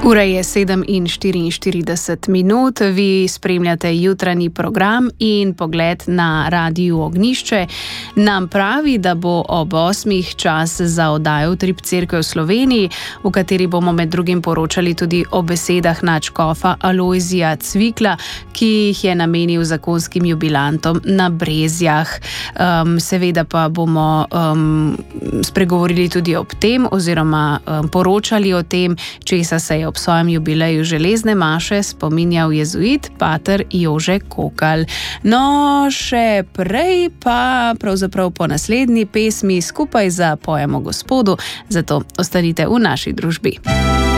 Ura je 7:44, vi spremljate jutranji program in pogled na Radiu Ognjišče nam pravi, da bo ob 8. čas za oddajo Utrip Cerkve v Sloveniji, v kateri bomo med drugim poročali tudi o besedah nadškofa Alojzija Cvikla, ki jih je namenil zakonskim jubilantom na Brezjah. Seveda pa bomo spregovorili tudi ob tem oziroma poročali o tem, česa se je ob svojem jubileju železne maše spominjal jezuit pater Jože Kokalj. No, še prej pa pravzaprav po naslednji pesmi skupaj zapojemo Gospodu, zato ostanite v naši družbi.